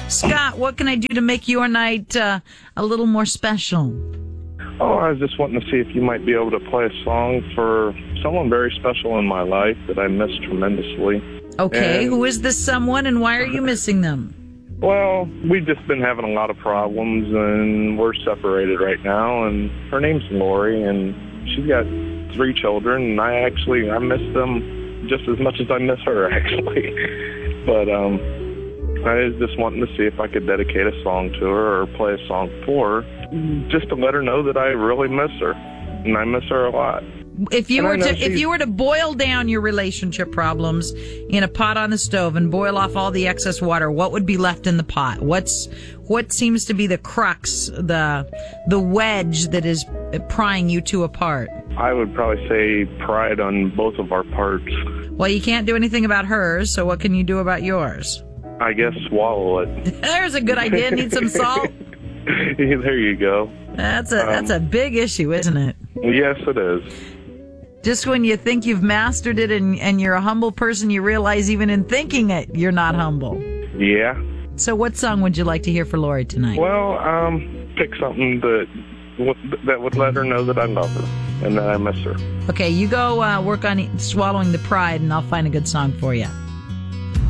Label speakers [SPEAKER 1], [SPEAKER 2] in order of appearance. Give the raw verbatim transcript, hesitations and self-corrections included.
[SPEAKER 1] Scott, what can I do to make your night uh, a little more special?
[SPEAKER 2] Oh, I was just wanting to see if you might be able to play a song for someone very special in my life that I miss tremendously.
[SPEAKER 1] Okay,
[SPEAKER 2] And,
[SPEAKER 1] who is this someone and why are you missing them?
[SPEAKER 2] well, we've just been having a lot of problems, and we're separated right now, and her name's Lori, and she's got three children, and I actually, I miss them just as much as I miss her, actually. But um, I was just wanting to see if I could dedicate a song to her or play a song for her, just to let her know that I really miss her, and I miss her a lot.
[SPEAKER 1] If you
[SPEAKER 2] And I
[SPEAKER 1] were
[SPEAKER 2] know
[SPEAKER 1] to if
[SPEAKER 2] she's-
[SPEAKER 1] you were to boil down your relationship problems in a pot on the stove and boil off all the excess water, what would be left in the pot? What's what seems to be the crux, the the wedge that is prying you two apart?
[SPEAKER 2] I would probably say pride on both of our parts.
[SPEAKER 1] Well, you can't do anything about hers, so what can you do about yours?
[SPEAKER 2] I guess swallow it.
[SPEAKER 1] There's a good idea. Need some salt?
[SPEAKER 2] There you go.
[SPEAKER 1] That's a that's a big issue, isn't it?
[SPEAKER 2] Yes, it is.
[SPEAKER 1] Just when you think you've mastered it and, and you're a humble person, you realize even in thinking it, you're not humble.
[SPEAKER 2] Yeah.
[SPEAKER 1] So what song would you like to hear for Lori tonight?
[SPEAKER 2] Well, um, pick something that would- that would let her know that I love her and that I miss her.
[SPEAKER 1] Okay, you go uh, work on swallowing the pride, and I'll find a good song for you.